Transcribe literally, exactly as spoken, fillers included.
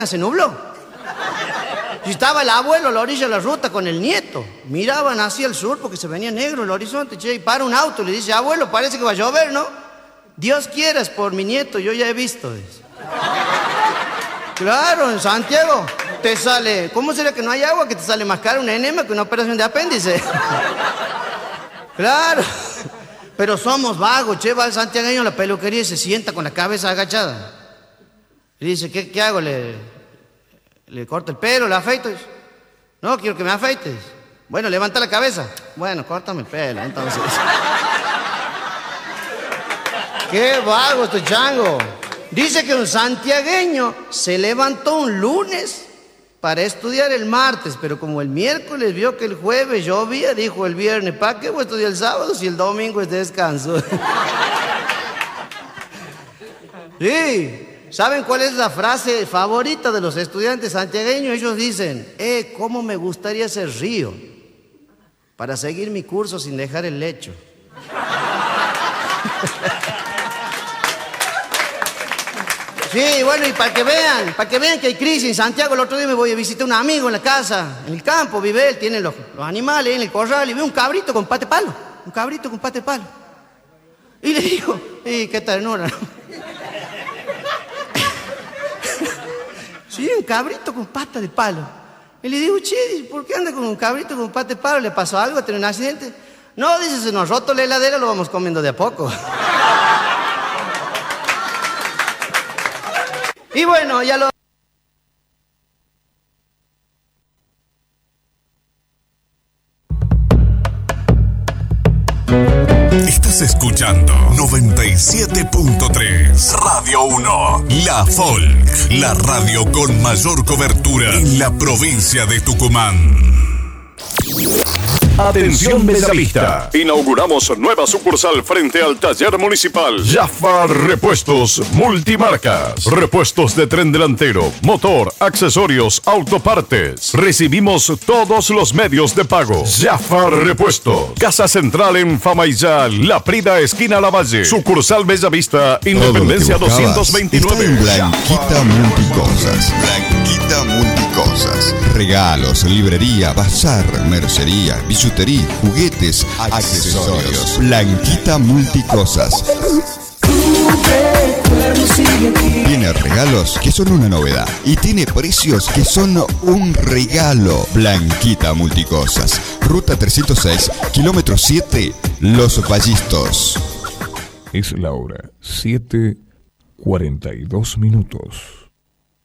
se nubló. Y estaba el abuelo a la orilla de la ruta con el nieto. Miraban hacia el sur porque se venía negro el horizonte. Che, y para un auto, le dice, abuelo, parece que va a llover, ¿no? Dios quiera, es por mi nieto, yo ya he visto. Dice. Claro, en Santiago te sale... ¿Cómo será que no hay agua? Que te sale más caro un enema que una operación de apéndice. Claro. Pero somos vagos, che, va el santiagueño a la peluquería y se sienta con la cabeza agachada. Y dice, ¿qué, qué hago? ¿Le, ¿Le corto el pelo? ¿Le afeito? Dice, no, quiero que me afeites. Bueno, levanta la cabeza. Bueno, córtame el pelo, entonces. ¡Qué vago este chango! Dice que un santiagueño se levantó un lunes para estudiar el martes, pero como el miércoles vio que el jueves llovía, dijo el viernes, ¿para qué voy a estudiar el sábado si el domingo es de descanso? Sí. ¿Saben cuál es la frase favorita de los estudiantes santiagueños? Ellos dicen, eh, cómo me gustaría ser río para seguir mi curso sin dejar el lecho. Sí, bueno, y para que vean, para que vean que hay crisis en Santiago, el otro día me voy a visitar a un amigo en la casa, en el campo, vive él, tiene los, los animales en el corral, y veo un cabrito con pate palo, un cabrito con pate palo. Y le digo, y qué ternura. Sí, un cabrito con pata de palo. Y le digo, che, ¿por qué anda con un cabrito con pata de palo? ¿Le pasó algo? ¿Tiene un accidente? No, dice, se nos roto la heladera, lo vamos comiendo de a poco. Y bueno, ya lo... Estás escuchando noventa y siete punto tres Radio uno, La Folk, la radio con mayor cobertura en la provincia de Tucumán. Atención Bellavista. Inauguramos nueva sucursal frente al taller municipal. Jafar Repuestos Multimarcas. Repuestos de tren delantero, motor, accesorios, autopartes. Recibimos todos los medios de pago. Jafar Repuestos. Casa Central en Famaillá, La Prida, esquina Lavalle. Sucursal Bellavista, Independencia doscientos veintinueve. Blanquita Multicosas. Blanquita Multicosas. Regalos, librería, bazar, mercería, bisutería, juguetes, accesorios. Blanquita Multicosas. Tiene regalos que son una novedad y tiene precios que son un regalo. Blanquita Multicosas. Ruta trescientos seis, kilómetro siete, Los Vallistos. Es la hora siete cuarenta y dos minutos.